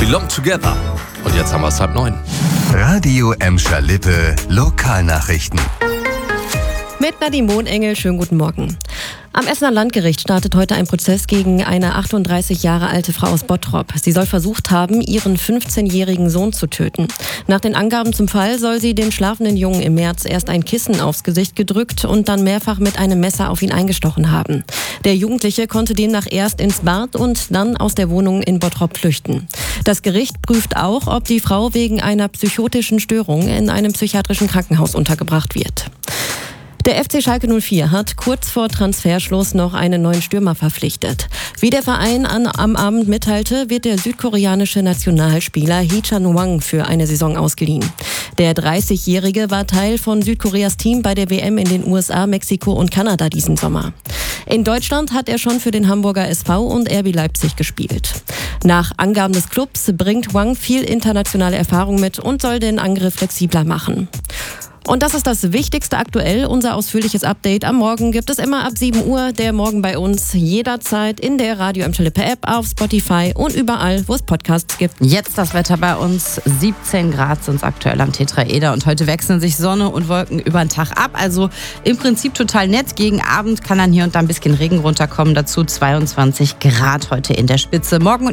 Belong Together. Und jetzt haben wir es 8:30. Radio Emscher Lippe Lokalnachrichten. Mit Nadine Mohnengel, schönen guten Morgen. Am Essener Landgericht startet heute ein Prozess gegen eine 38 Jahre alte Frau aus Bottrop. Sie soll versucht haben, ihren 15-jährigen Sohn zu töten. Nach den Angaben zum Fall soll sie dem schlafenden Jungen im März erst ein Kissen aufs Gesicht gedrückt und dann mehrfach mit einem Messer auf ihn eingestochen haben. Der Jugendliche konnte demnach erst ins Bad und dann aus der Wohnung in Bottrop flüchten. Das Gericht prüft auch, ob die Frau wegen einer psychotischen Störung in einem psychiatrischen Krankenhaus untergebracht wird. Der FC Schalke 04 hat kurz vor Transferschluss noch einen neuen Stürmer verpflichtet. Wie der Verein am Abend mitteilte, wird der südkoreanische Nationalspieler Hee Chan-wang für eine Saison ausgeliehen. Der 30-Jährige war Teil von Südkoreas Team bei der WM in den USA, Mexiko und Kanada diesen Sommer. In Deutschland hat er schon für den Hamburger SV und RB Leipzig gespielt. Nach Angaben des Clubs bringt Wang viel internationale Erfahrung mit und soll den Angriff flexibler machen. Und das ist das Wichtigste aktuell, unser ausführliches Update am Morgen gibt es immer ab 7 Uhr. Der Morgen bei uns jederzeit in der Radio Emscher Lippe App, auf Spotify und überall, wo es Podcasts gibt. Jetzt das Wetter bei uns, 17 Grad sind es aktuell am Tetraeder und heute wechseln sich Sonne und Wolken über den Tag ab. Also im Prinzip total nett. Gegen Abend kann dann hier und da ein bisschen Regen runterkommen. Dazu 22 Grad heute in der Spitze. Morgen